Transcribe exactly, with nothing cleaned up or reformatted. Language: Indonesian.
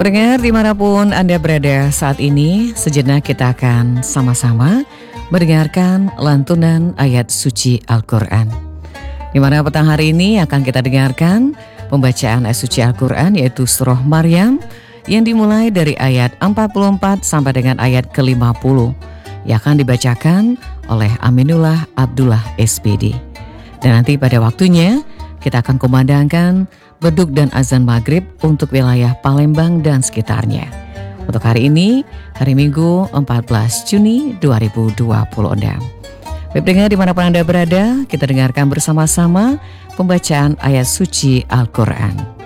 Pendengar dimanapun Anda berada saat ini, sejenak kita akan sama-sama mendengarkan lantunan ayat suci Al-Quran. Di mana petang hari ini akan kita dengarkan pembacaan ayat suci Al-Quran, yaitu surah Maryam yang dimulai dari ayat empat puluh empat sampai dengan ayat ke lima puluh yang akan dibacakan oleh Aminullah Abdullah S P D. Dan nanti pada waktunya kita akan kumandangkan beduk dan azan maghrib untuk wilayah Palembang dan sekitarnya. Untuk hari ini, hari Minggu empat belas Juni dua ribu dua puluh enam. Baik pendengar dimanapun Anda berada, kita dengarkan bersama-sama pembacaan ayat suci Al-Quran.